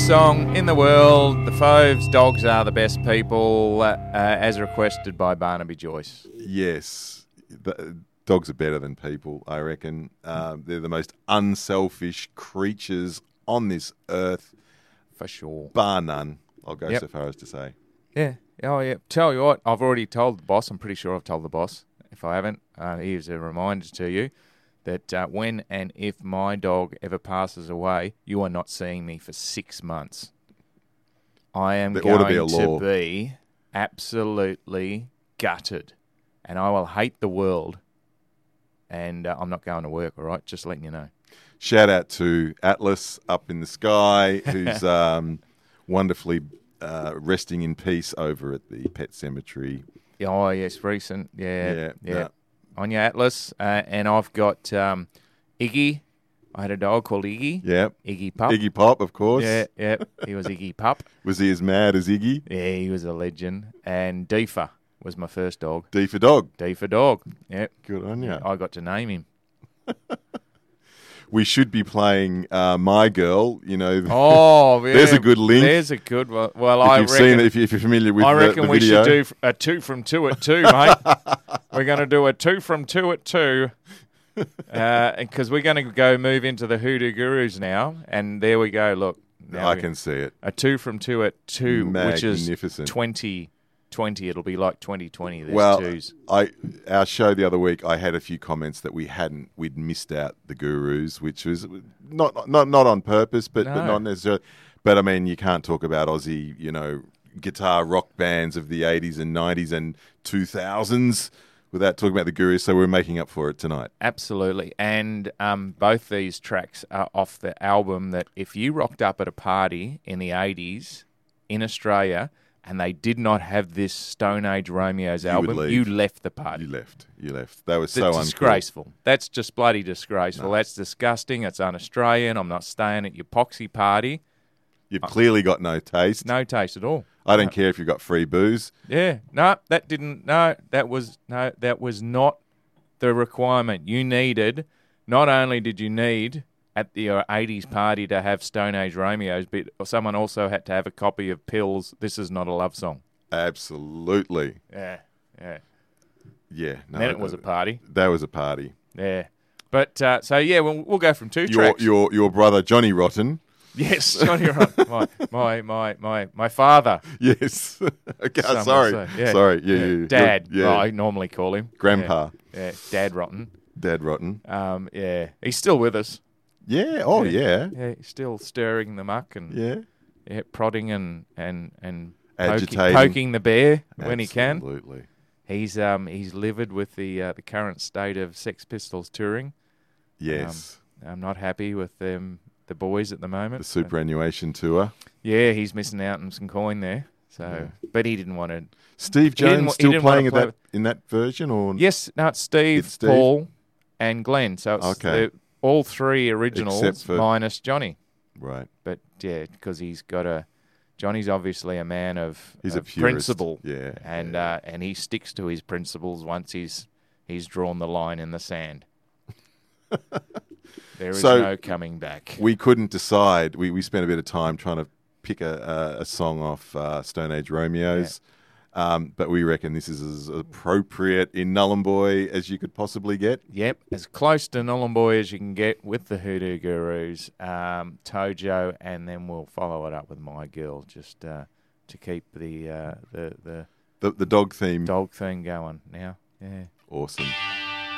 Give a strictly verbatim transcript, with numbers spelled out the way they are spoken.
song in the world. The Foves, Dogs Are the Best People, uh, as requested by Barnaby Joyce. Yes. The, dogs are better than people, I reckon. Um, they're the most unselfish creatures on this earth. For sure. Bar none, I'll go Yep. so far as to say. Yeah. Oh, yeah. Tell you what, I've already told the boss. I'm pretty sure I've told the boss. If I haven't, uh, here's a reminder to you that uh, when and if my dog ever passes away, you are not seeing me for six months. I am There going ought to be a to law. be absolutely gutted, and I will hate the world, and uh, I'm not going to work, all right? Just letting you know. Shout out to Atlas up in the sky, who's um, wonderfully uh, resting in peace over at the pet cemetery. Oh, yes, recent. Yeah, Yeah, yeah. no. On your Atlas, uh, and I've got um, Iggy. I had a dog called Iggy. Yep. Iggy Pup. Iggy Pop, of course. Yeah, yeah. He was Iggy Pup. Was he as mad as Iggy? Yeah, he was a legend. And Deefa was my first dog. D for dog. Deefa dog. Yep. Good on you. I got to name him. We should be playing uh, My Girl, you know. Oh, yeah. There's a good link. There's a good one. Well, if I you've reckon, seen it, if, you, if you're familiar with I the, reckon the we video. should do a two from two at two, mate. We're going to do a two from two at two. Because uh, we're going to go move into the Hoodoo Gurus now. And there we go. Look. Now I we- can see it. A two from two at two, which is Magnificent. twenty twenty. It'll be like twenty twenty. There's Well, twos. I our show the other week, I had a few comments that we hadn't, we'd missed out the Gurus, which was not not not on purpose, but, but No. not necessarily. But I mean, you can't talk about Aussie, you know, guitar rock bands of the eighties and nineties and two thousands without talking about the Gurus. So we're making up for it tonight. Absolutely. And um, both these tracks are off the album that if you rocked up at a party in the eighties in Australia and they did not have this Stone Age Romeo's You would album, leave. you left the party. You left. You left. That was That's so uncool. disgraceful. That's just bloody disgraceful. That's disgusting. It's un-Australian. I'm not staying at your poxy party. You've clearly got no taste. No taste at all. I don't care if you've got free booze. Yeah, no, that didn't. No, that was no, that was not the requirement. You needed. Not only did you need at the uh, eighties party to have Stone Age Romeos, but someone also had to have a copy of Pills. This Is Not a Love Song. Absolutely. Yeah, yeah. Yeah. No, then it was a party. That was a party. Yeah, but uh, so yeah, we'll, we'll go from two Your tracks. your your brother Johnny Rotten. Yes, Johnny Rotten. my, my my my my father. Yes. Okay, Some would sorry. say. Yeah. Sorry. Yeah, Yeah. yeah. Dad. Yeah. well, I normally call him Grandpa. Yeah, yeah. Dad Rotten. Dad Rotten. Um, yeah, he's still with us. Yeah. Oh, yeah. Yeah, he's still stirring the muck and Yeah. yeah, prodding and and and poking, Agitating. poking the bear when he can. Absolutely. He's um he's livid with the uh, the current state of Sex Pistols touring. Yes. I'm not happy with them the boys at the moment. the superannuation tour. Yeah, he's missing out on some coin there. So, but he didn't want to. Steve He didn't Jones wa- he still didn't wanna playing at play that in that version, or Yes, no, it's Steve, It's Steve? Paul, and Glenn. So it's Okay. the- all three originals Except for- minus Johnny. right? But yeah, because he's got a Johnny's obviously a man of, He's a of purist. principle, Yeah. and yeah. uh, and he sticks to his principles once he's he's drawn the line in the sand. There is So- no coming back. we couldn't decide. We we spent a bit of time trying to pick a a, a song off uh, Stone Age Romeos. Um, but we reckon this is as appropriate in Nullumboy as you could possibly get. Yep, as close to Nullumboy as you can get with the Hoodoo Gurus, um, Tojo, and then we'll follow it up with My Girl, just uh, to keep the uh, the the The the dog theme. dog thing going. Now, yeah. Awesome.